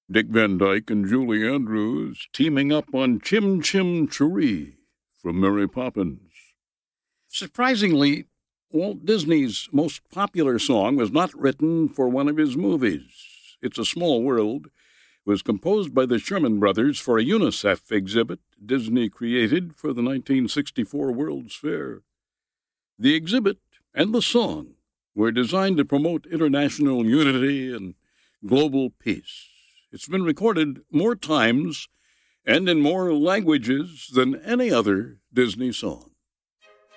Dick Van Dyke and Julie Andrews teaming up on Chim Chim Cheree from Mary Poppins. Surprisingly, Walt Disney's most popular song was not written for one of his movies. It's a Small World was composed by the Sherman Brothers for a UNICEF exhibit Disney created for the 1964 World's Fair. The exhibit and the song were designed to promote international unity and global peace. It's been recorded more times and in more languages than any other Disney song.